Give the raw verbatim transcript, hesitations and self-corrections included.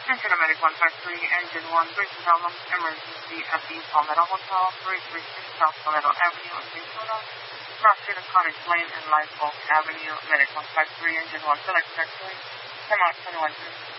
Enter Medic one five three, Engine one, bridge problem, emergency at the Palmetto Hotel, three three six South Palmetto Avenue in Daytona. Crossing Cottage Lane and Live Oak Avenue, Medic one five three, Engine one, select taxi, come out twenty-one two.